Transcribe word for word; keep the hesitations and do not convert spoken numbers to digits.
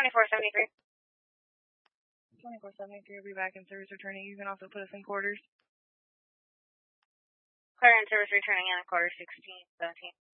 twenty-four seventy-three. twenty-four seventy-three will be back in service returning. You can also put us in quarters. Clear in service returning in quarter sixteen seventeen.